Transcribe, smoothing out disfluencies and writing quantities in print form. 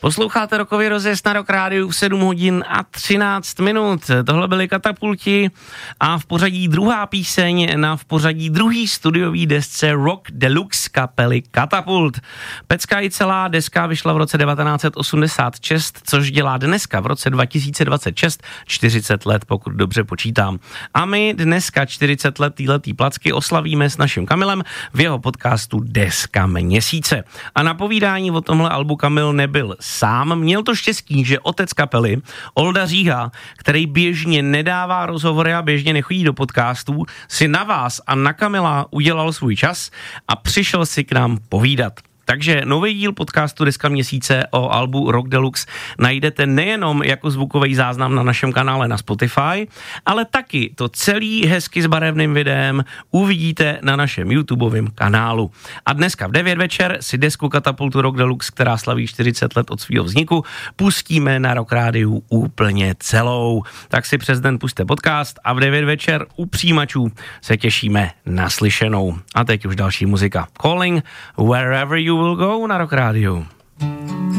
Posloucháte rokový rozjezd na Rock Rádiu v 7 hodin a 13 minut. Tohle byly Katapulti a v pořadí druhá píseň na v pořadí druhý studiový desce Rock Deluxe kapely Katapult. Pecka i celá deska vyšla v roce 1986, což dělá dneska v roce 2026 40 let, pokud dobře počítám. A my dneska 40 let týhletý placky oslavíme s naším Kamilem v jeho podcastu Deska měsíce. A na povídání o tomhle albu Kamil nebyl sám. Měl to štěstí, že otec kapely, Olda Říha, který běžně nedává rozhovory a běžně nechodí do podcastů, si na vás a na Kamila udělal svůj čas a přišel si k nám povídat. Takže nový díl podcastu Deska měsíce o albu Rock Deluxe najdete nejenom jako zvukový záznam na našem kanále na Spotify, ale taky to celý hezky s barevným videem uvidíte na našem YouTubeovém kanálu. A dneska v 9 večer si desku Katapultu Rock Deluxe, která slaví 40 let od svého vzniku, pustíme na Rock Rádiu úplně celou. Tak si přes den puste podcast a v 9 večer u přijímačů se těšíme na slyšenou. A teď už další muzika. Calling Wherever You Will Go na Rock Rádiu.